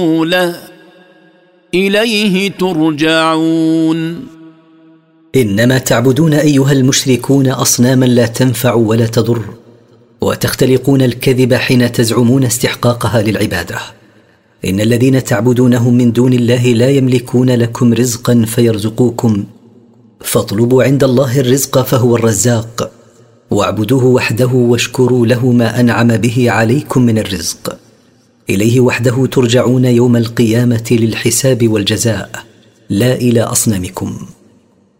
له إليه ترجعون. إنما تعبدون أيها المشركون أصناما لا تنفع ولا تضر، وتختلقون الكذب حين تزعمون استحقاقها للعبادة. إن الذين تعبدونهم من دون الله لا يملكون لكم رزقا فيرزقوكم، فاطلبوا عند الله الرزق فهو الرزاق، واعبدوه وحده واشكروا له ما أنعم به عليكم من الرزق. إليه وحده ترجعون يوم القيامة للحساب والجزاء، لا إلى أصنامكم.